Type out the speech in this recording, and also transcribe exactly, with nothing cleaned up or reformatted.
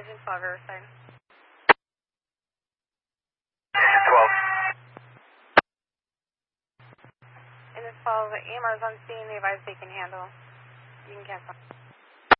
Engine twelve, Riverside. Engine twelve. Engine twelve, A M R is on scene. They advise they can handle. You can cancel.